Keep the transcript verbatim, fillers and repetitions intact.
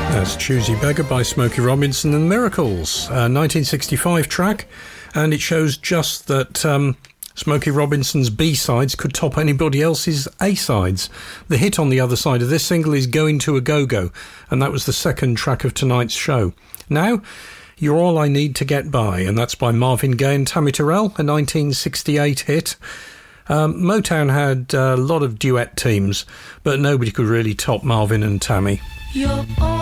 That's Choosy Beggar by Smokey Robinson and Miracles, a nineteen sixty-five track, and it shows just that um, Smokey Robinson's B-sides could top anybody else's A-sides. The hit on the other side of this single is Going to a Go-Go, and that was the second track of tonight's show. Now, You're All I Need to Get By, and that's by Marvin Gaye and Tammy Terrell, a nineteen sixty-eight hit. Um, Motown had a lot of duet teams, but nobody could really top Marvin and Tammy. You're all